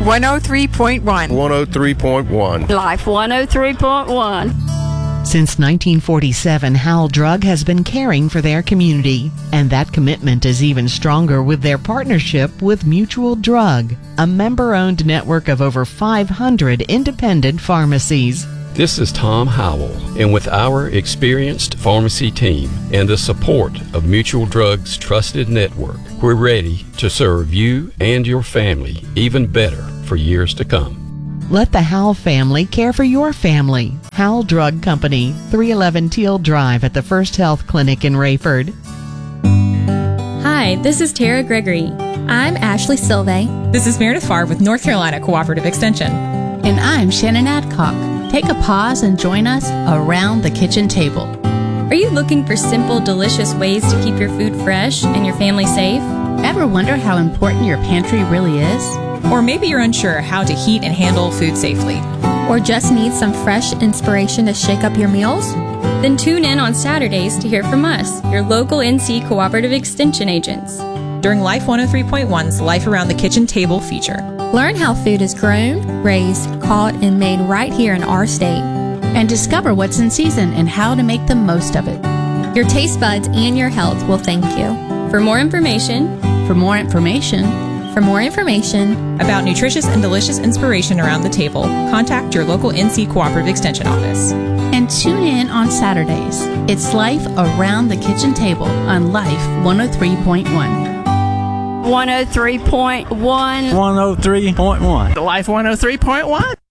103.1. 103.1. Life 103.1. Since 1947, Howell Drug has been caring for their community, and that commitment is even stronger with their partnership with Mutual Drug, a member-owned network of over 500 independent pharmacies. This is Tom Howell, and with our experienced pharmacy team and the support of Mutual Drug's trusted network, we're ready to serve you and your family even better for years to come. Let the Howell family care for your family. Howell Drug Company, 311 Teal Drive at the First Health Clinic in Rayford. Hi, this is Tara Gregory. I'm Ashley Silve. This is Meredith Favre with North Carolina Cooperative Extension. And I'm Shannon Adcock. Take a pause and join us around the kitchen table. Are you looking for simple, delicious ways to keep your food fresh and your family safe? Ever wonder how important your pantry really is? Or maybe you're unsure how to heat and handle food safely. Or just need some fresh inspiration to shake up your meals? Then tune in on Saturdays to hear from us, your local NC Cooperative Extension agents. During Life 103.1's Life Around the Kitchen Table feature. Learn how food is grown, raised, caught, and made right here in our state. And discover what's in season and how to make the most of it. Your taste buds and your health will thank you. For more information about nutritious and delicious inspiration around the table, contact your local NC Cooperative Extension office. And tune in on Saturdays. It's Life Around the Kitchen Table on Life 103.1. 103.1. 103.1. Life 103.1.